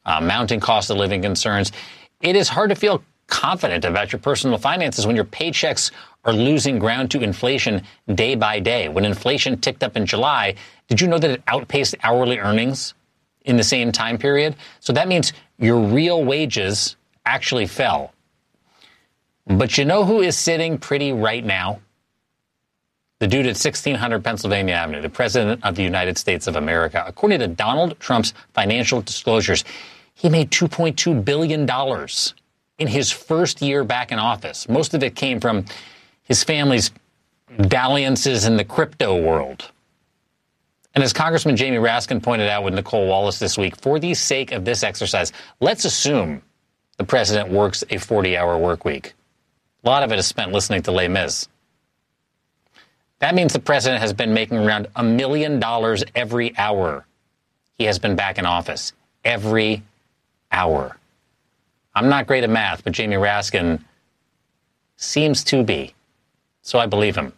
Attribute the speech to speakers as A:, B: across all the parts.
A: mounting cost of living concerns. It is hard to feel confident about your personal finances when your paychecks are losing ground to inflation day by day. When inflation ticked up in July, did you know that it outpaced hourly earnings in the same time period? So that means your real wages actually fell. But you know who is sitting pretty right now? The dude at 1600 Pennsylvania Avenue, the president of the United States of America. According to Donald Trump's financial disclosures, he made $2.2 billion in his first year back in office. Most of it came from his family's dalliances in the crypto world. And as Congressman Jamie Raskin pointed out with Nicole Wallace this week, for the sake of this exercise, let's assume the president works a 40-hour work week. A lot of it is spent listening to Les Mis. That means the president has been making around $1 million every hour he has been back in office. Every hour. I'm not great at math, but Jamie Raskin seems to be. So I believe him.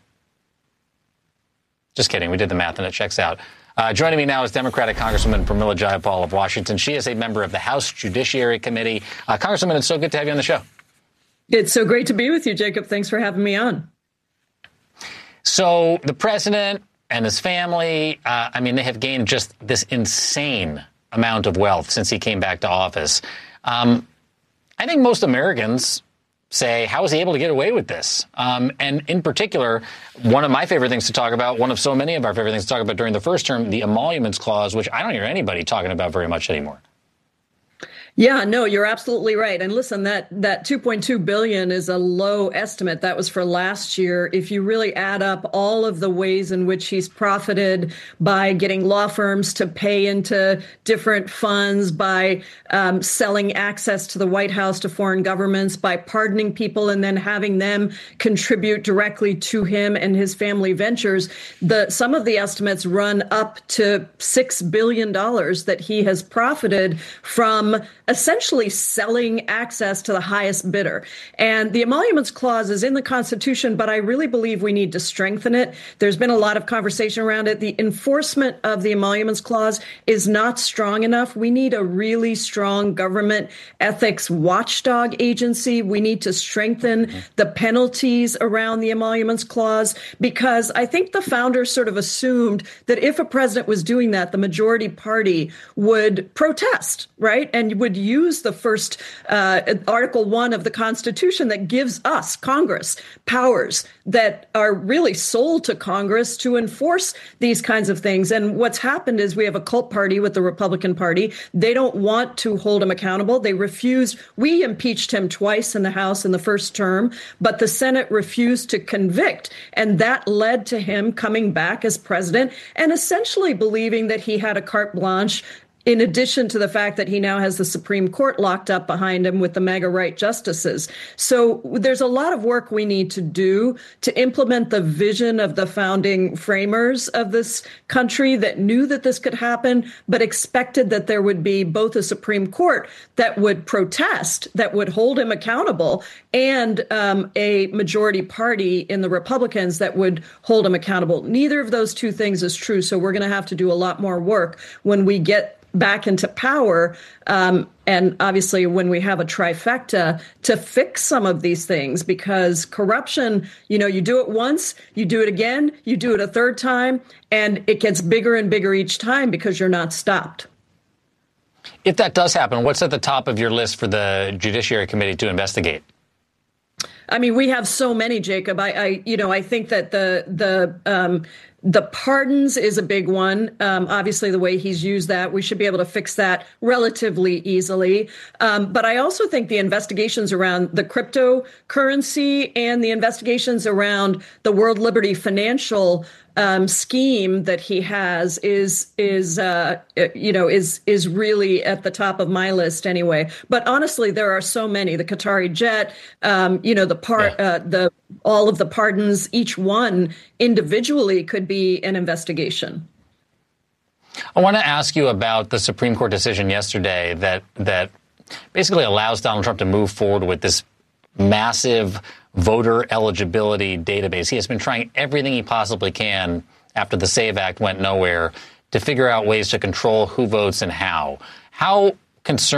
A: Just kidding. We did the math and it checks out. Joining me now is Democratic Congresswoman Pramila Jayapal of Washington. She is a member of the House Judiciary Committee. Congresswoman, it's so good to have you on the show.
B: It's so great to be with you, Jacob. Thanks for having me on.
A: So the president and his family, they have gained just this insane amount of wealth since he came back to office. I think most Americans say, how is he able to get away with this? And in particular, one of my favorite things to talk about, one of so many of our favorite things to talk about during the first term, the emoluments clause, which I don't hear anybody talking about very much anymore.
B: Yeah, no, you're absolutely right. And listen, that $2.2 billion is a low estimate. That was for last year. If you really add up all of the ways in which he's profited by getting law firms to pay into different funds, by selling access to the White House to foreign governments, by pardoning people and then having them contribute directly to him and his family ventures, some of the estimates run up to $6 billion that he has profited from essentially selling access to the highest bidder. And the emoluments clause is in the Constitution, but I really believe we need to strengthen it. There's been a lot of conversation around it. The enforcement of the emoluments clause is not strong enough. We need a really strong government ethics watchdog agency. We need to strengthen the penalties around the emoluments clause, because I think the founders sort of assumed that if a president was doing that, the majority party would protest, right? And would use the first Article 1 of the Constitution that gives us, Congress, powers that are really sold to Congress to enforce these kinds of things. And what's happened is we have a cult party with the Republican Party. They don't want to hold him accountable. They refused. We impeached him twice in the House in the first term, but the Senate refused to convict. And that led to him coming back as president and essentially believing that he had a carte blanche, in addition to the fact that he now has the Supreme Court locked up behind him with the MAGA right justices. So there's a lot of work we need to do to implement the vision of the founding framers of this country that knew that this could happen, but expected that there would be both a Supreme Court that would protest, that would hold him accountable, and a majority party in the Republicans that would hold him accountable. Neither of those two things is true. So we're going to have to do a lot more work when we get back into power, and obviously when we have a trifecta, to fix some of these things, because corruption, you do it once, you do it again, you do it a third time, and it gets bigger and bigger each time because you're not stopped.
A: If that does happen, what's at the top of your list for the Judiciary Committee to investigate?
B: I mean, we have so many, Jacob. I think that the pardons is a big one. Obviously, the way he's used that, we should be able to fix that relatively easily. But I also think the investigations around the cryptocurrency and the investigations around the World Liberty Financial scheme that he has is really at the top of my list anyway. But honestly, there are so many. The Qatari jet, all of the pardons, each one individually could be an investigation.
A: I want to ask you about the Supreme Court decision yesterday that basically allows Donald Trump to move forward with this massive voter eligibility database. He has been trying everything he possibly can after the SAVE Act went nowhere to figure out ways to control who votes and how. How concerned